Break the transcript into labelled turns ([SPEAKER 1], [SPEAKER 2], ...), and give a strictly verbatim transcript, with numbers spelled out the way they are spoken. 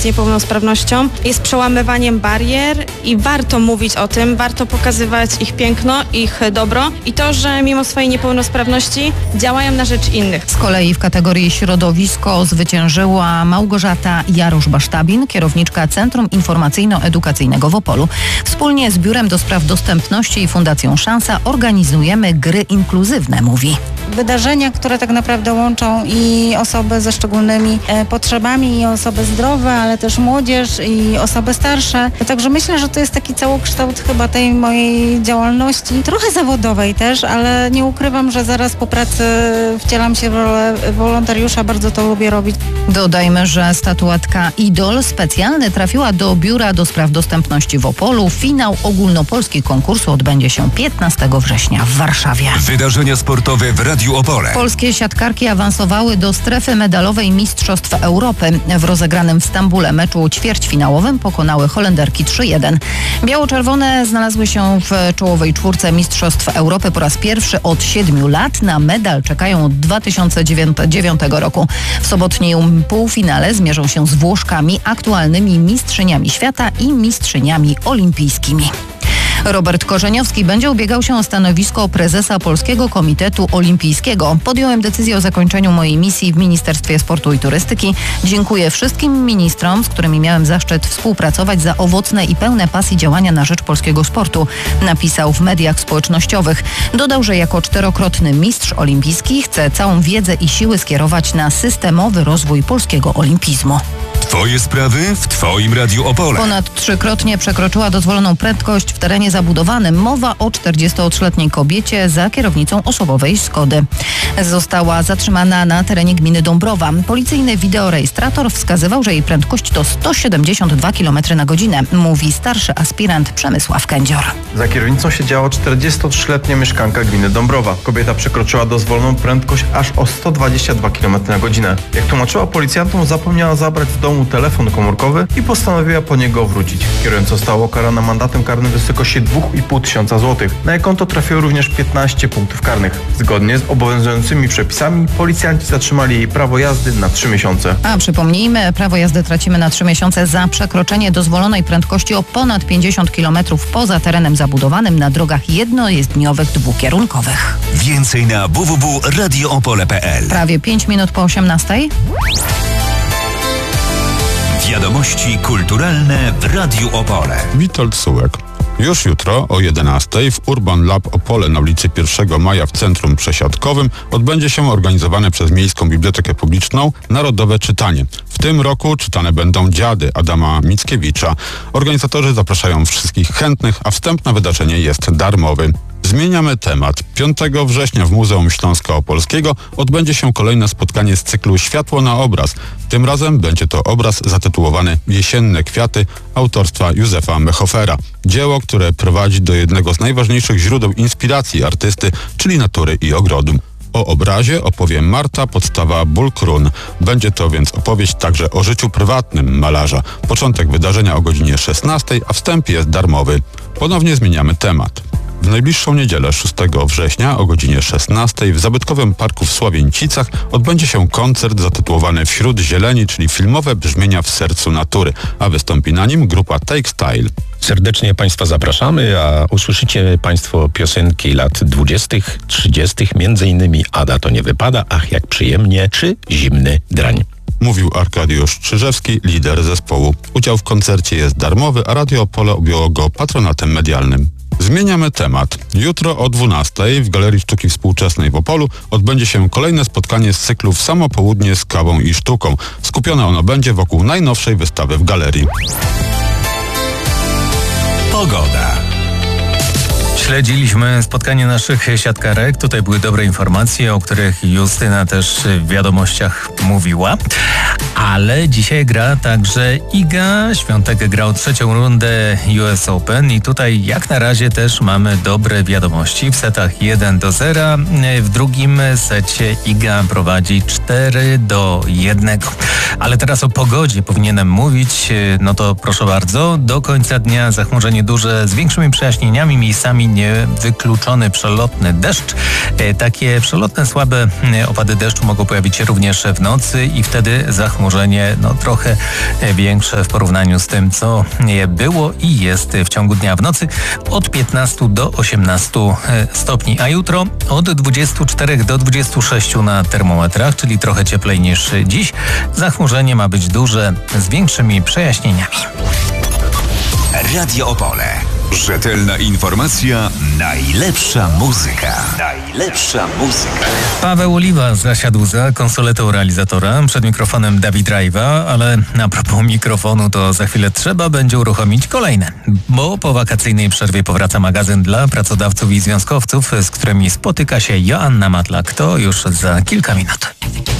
[SPEAKER 1] niepełnosprawnością jest przełamywaniem barier i warto mówić o tym, warto pokazywać ich piękno, ich dobro i to, że mimo swojej niepełnosprawności działają na rzecz innych.
[SPEAKER 2] Z kolei w kategorii środowisko zwyciężyła Małgorzata Jarosz-Basztabin, kierowniczka Centrum Informacyjno-Edukacyjnego w Opolu. Wspólnie z Biurem do Spraw Dostępności i Fundacją Szansa organizujemy gry inkluzywne, mówi.
[SPEAKER 3] Wydarzenia, które tak naprawdę łączą i osoby ze szczególnymi e, potrzebami, i osoby zdrowe, ale też młodzież i osoby starsze. Także myślę, że to jest taki całokształt chyba tej mojej działalności, trochę zawodowej też, ale nie ukrywam, że zaraz po pracy wcielam się w rolę wolontariusza, bardzo to lubię robić.
[SPEAKER 2] Dodajmy, że statuetka Idol specjalny trafiła do Biura do Spraw Dostępności w Opolu. Finał ogólnopolski konkursu odbędzie się piętnastego września w Warszawie.
[SPEAKER 4] Wydarzenia sportowe w Radiu Opole.
[SPEAKER 2] Polskie siatkarki awansowały do strefy medalowej Mistrzostw Europy. W rozegranym w Stambule meczu ćwierćfinałowym pokonały Holenderki trzy jeden. Biało-czerwone znalazły się w czołowej czwórce Mistrzostw Europy po raz pierwszy od siedmiu lat. Na medal czekają od dwa tysiące dziewiątego roku. W sobotnim półfinale zmierzą się z Włoszkami, aktualnymi mistrzyniami świata i mistrzyniami olimpijskimi. Robert Korzeniowski będzie ubiegał się o stanowisko prezesa Polskiego Komitetu Olimpijskiego. Podjąłem decyzję o zakończeniu mojej misji w Ministerstwie Sportu i Turystyki. Dziękuję wszystkim ministrom, z którymi miałem zaszczyt współpracować, za owocne i pełne pasji działania na rzecz polskiego sportu, napisał w mediach społecznościowych. Dodał, że jako czterokrotny mistrz olimpijski chce całą wiedzę i siły skierować na systemowy rozwój polskiego olimpizmu.
[SPEAKER 4] Twoje sprawy w Twoim Radiu Opole.
[SPEAKER 2] Ponad trzykrotnie przekroczyła dozwoloną prędkość w terenie zabudowanym. Mowa o czterdziestootrzyletniej kobiecie za kierownicą osobowej Skody. Została zatrzymana na terenie gminy Dąbrowa. Policyjny wideorejestrator wskazywał, że jej prędkość to sto siedemdziesiąt dwa kilometry na godzinę, mówi starszy aspirant Przemysław Kędzior.
[SPEAKER 5] Za kierownicą siedziała czterdziestotrzyletnia mieszkanka gminy Dąbrowa. Kobieta przekroczyła dozwoloną prędkość aż o sto dwadzieścia dwa kilometry na godzinę. Jak tłumaczyła policjantom, zapomniała zabrać z domu telefon komórkowy i postanowiła po niego wrócić. Kierująca została ukarana mandatem karnym w wysokości dwa i pół tysiąca złotych. Na jej konto trafiło również piętnaście punktów karnych. Zgodnie z obowiązującymi przepisami policjanci zatrzymali jej prawo jazdy na trzy miesiące.
[SPEAKER 2] A przypomnijmy, prawo jazdy tracimy na trzy miesiące za przekroczenie dozwolonej prędkości o ponad pięćdziesiąt kilometrów poza terenem zabudowanym na drogach jednojezdniowych dwukierunkowych.
[SPEAKER 4] Więcej na w w w kropka radio opole kropka p l.
[SPEAKER 2] Prawie pięć minut po osiemnastej.
[SPEAKER 4] Wiadomości kulturalne w Radiu Opole.
[SPEAKER 6] Witold Sułek. Już jutro o jedenastej w Urban Lab Opole na ulicy pierwszego maja w Centrum Przesiadkowym odbędzie się organizowane przez Miejską Bibliotekę Publiczną Narodowe Czytanie. W tym roku czytane będą Dziady Adama Mickiewicza. Organizatorzy zapraszają wszystkich chętnych, a wstęp na wydarzenie jest darmowy. Zmieniamy temat. piątego września w Muzeum Śląsko-Opolskiego odbędzie się kolejne spotkanie z cyklu Światło na obraz. Tym razem będzie to obraz zatytułowany Jesienne kwiaty autorstwa Józefa Mechofera. Dzieło, które prowadzi do jednego z najważniejszych źródeł inspiracji artysty, czyli natury i ogrodu. O obrazie opowie Marta Podstawa-Bulkrun. Będzie to więc opowieść także o życiu prywatnym malarza. Początek wydarzenia o godzinie szesnastej, a wstęp jest darmowy. Ponownie zmieniamy temat. W najbliższą niedzielę szóstego września o godzinie szesnastej w zabytkowym parku w Sławieńcicach odbędzie się koncert zatytułowany Wśród zieleni, czyli filmowe brzmienia w sercu natury, a wystąpi na nim grupa Take Style.
[SPEAKER 7] Serdecznie Państwa zapraszamy, a usłyszycie Państwo piosenki lat dwudziestych, trzydziestych, między innymi Ada to nie wypada, Ach jak przyjemnie, czy Zimny drań.
[SPEAKER 6] Mówił Arkadiusz Czyżewski, lider zespołu. Udział w koncercie jest darmowy, a Radio Opole objęło go patronatem medialnym. Zmieniamy temat. Jutro o dwunastej w Galerii Sztuki Współczesnej w Opolu odbędzie się kolejne spotkanie z cyklu W samo południe z kawą i sztuką. Skupione ono będzie wokół najnowszej wystawy w galerii.
[SPEAKER 4] Pogoda.
[SPEAKER 8] Śledziliśmy spotkanie naszych siatkarek. Tutaj były dobre informacje, o których Justyna też w wiadomościach mówiła. Ale dzisiaj gra także Iga Świątek. Grał trzecią rundę U S Open i tutaj jak na razie też mamy dobre wiadomości. W setach jeden do zera. W drugim secie Iga prowadzi cztery do jednego. Ale teraz o pogodzie powinienem mówić. No to proszę bardzo. Do końca dnia zachmurzenie duże z większymi przejaśnieniami, miejscami niewykluczony przelotny deszcz. Takie przelotne, słabe opady deszczu mogą pojawić się również w nocy i wtedy zachmurzenie zachmurzenie no, trochę większe w porównaniu z tym, co było i jest w ciągu dnia. W nocy od piętnastu do osiemnastu stopni, a jutro od dwudziestu czterech do dwudziestu sześciu na termometrach, czyli trochę cieplej niż dziś. Zachmurzenie ma być duże z większymi przejaśnieniami.
[SPEAKER 4] Radio Opole. Rzetelna informacja, najlepsza muzyka. Najlepsza muzyka.
[SPEAKER 8] Paweł Oliwa zasiadł za konsoletą realizatora, przed mikrofonem Dawid Rajwa, ale a propos mikrofonu, to za chwilę trzeba będzie uruchomić kolejne, bo po wakacyjnej przerwie powraca magazyn dla pracodawców i związkowców, z którymi spotyka się Joanna Matlak. To już za kilka minut.